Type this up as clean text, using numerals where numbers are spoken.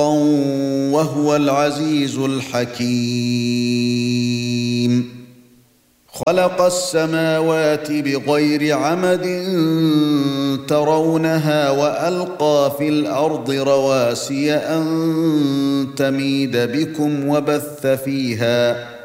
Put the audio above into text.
وهو العزيز الحكيم. خلق السماوات بغير عمد ترونها وألقى في الأرض رواسي أن تميد بكم